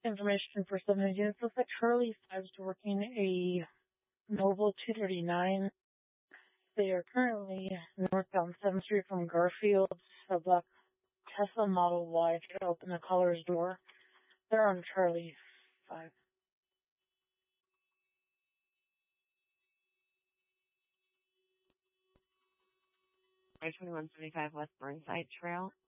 information for some of the units. Looks like Charlie 5 is working a Noble 239. They are currently northbound 7th Street from Garfield. A black Tesla Model Y to open the caller's door. They're on Charlie 5. I-2175 West Burnside Trail.